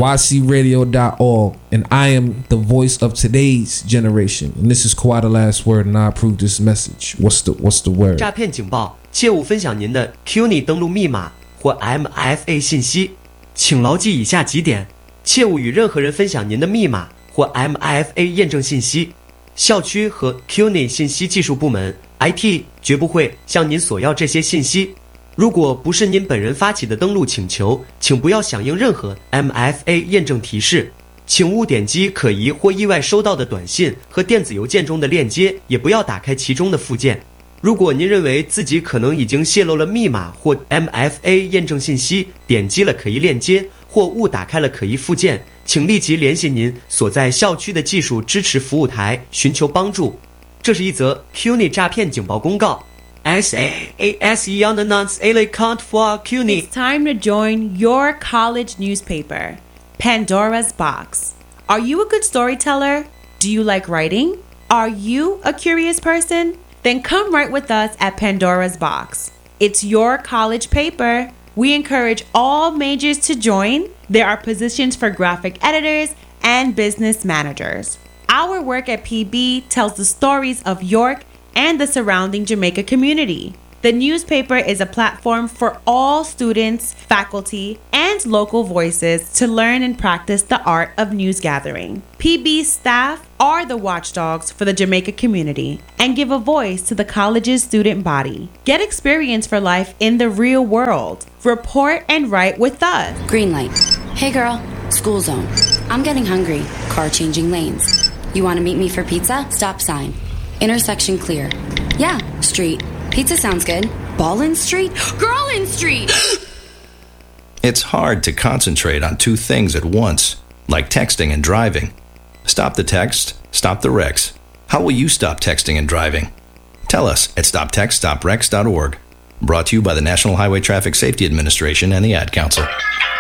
ycradio.org, and I am the voice of today's generation. And this is Kawhi the last word, and I approve this message. What's the word? 诈骗警报，切勿分享您的 CUNY 登录密码或 MFA 信息，请牢记以下几点：切勿与任何人分享您的密码或 MFA 验证信息。校区和 CUNY 信息技术部门 IT 绝不会向您索要这些信息。如果不是您本人发起的登录请求，请不要响应任何 MFA 验证提示，请勿点击可疑或意外收到的短信和电子邮件中的链接，也不要打开其中的附件。如果您认为自己可能已经泄露了密码或 MFA 验证信息，点击了可疑链接或误打开了可疑附件，请立即联系您所在校区的技术支持服务台寻求帮助。这是一则 CUNY 诈骗警报公告。SAAS Young Announce A account for CUNY. It's time to join your college newspaper, Pandora's Box. Are you a good storyteller? Do you like writing? Are you a curious person? Then come write with us at Pandora's Box. It's your college paper. We encourage all majors to join. There are positions for graphic editors and business managers. Our work at PB tells the stories of York and the surrounding Jamaica community. The newspaper is a platform for all students, faculty, and local voices to learn and practice the art of news gathering. PB's staff are the watchdogs for the Jamaica community and give a voice to the college's student body. Get experience for life in the real world. Report and write with us. Green light. Hey girl, school zone. I'm getting hungry. Car changing lanes. You want to meet me for pizza? Stop sign. Intersection clear. Yeah, street. Pizza sounds good. Ballin Street? Girlin Street! It's hard to concentrate on two things at once, like texting and driving. Stop the text, stop the wrecks. How will you stop texting and driving? Tell us at stoptextstopwrecks.org. Brought to you by the National Highway Traffic Safety Administration and the Ad Council.